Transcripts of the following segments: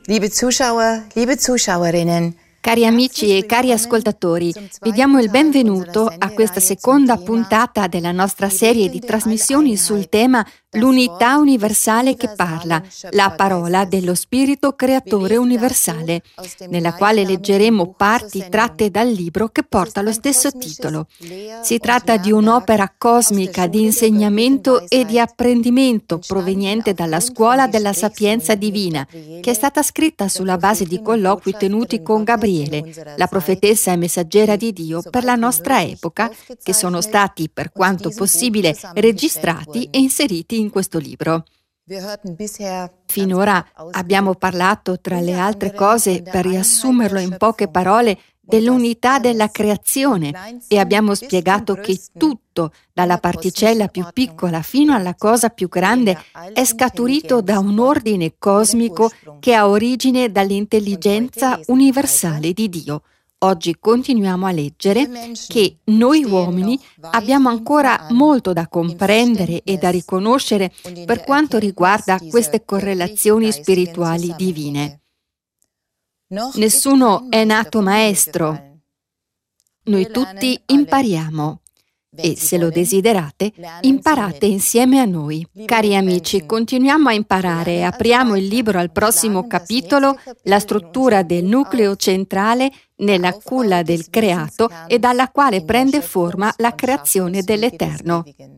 Liebe Zuschauer, liebe Zuschauerinnen, cari amici e cari ascoltatori, vi diamo il benvenuto a questa seconda puntata della nostra serie di trasmissioni sul tema L'unità universale che parla, la parola dello Spirito Creatore universale, nella quale leggeremo parti tratte dal libro che porta lo stesso titolo. Si tratta di un'opera cosmica di insegnamento e di apprendimento proveniente dalla scuola della sapienza divina, che è stata scritta sulla base di colloqui tenuti con Gabriele, la profetessa e messaggera di Dio per la nostra epoca, che sono stati, per quanto possibile, registrati e inseriti in questo libro. Finora abbiamo parlato, tra le altre cose, per riassumerlo in poche parole, dell'unità della creazione e abbiamo spiegato che tutto, dalla particella più piccola fino alla cosa più grande, è scaturito da un ordine cosmico che ha origine dall'intelligenza universale di Dio. Oggi continuiamo a leggere che noi uomini abbiamo ancora molto da comprendere e da riconoscere per quanto riguarda queste correlazioni spirituali divine. Nessuno è nato maestro. Noi tutti impariamo. E se lo desiderate, imparate insieme a noi. Cari amici, continuiamo a imparare e apriamo il libro al prossimo capitolo, la struttura del nucleo centrale nella culla del creato e dalla quale prende forma la creazione dell'Eterno.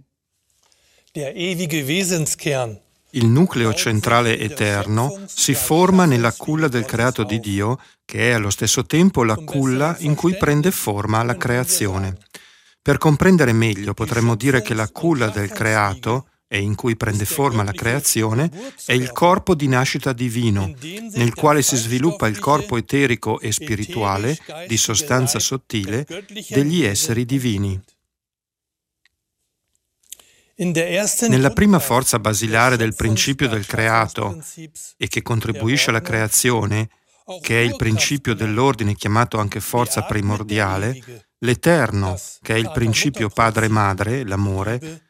Il nucleo centrale eterno si forma nella culla del creato di Dio, che è allo stesso tempo la culla in cui prende forma la creazione. Per comprendere meglio potremmo dire che la culla del creato, e in cui prende forma la creazione, è il corpo di nascita divino, nel quale si sviluppa il corpo eterico e spirituale, di sostanza sottile, degli esseri divini. Nella prima forza basilare del principio del creato, e che contribuisce alla creazione, che è il principio dell'ordine chiamato anche forza primordiale, l'Eterno, che è il principio padre-madre, l'amore,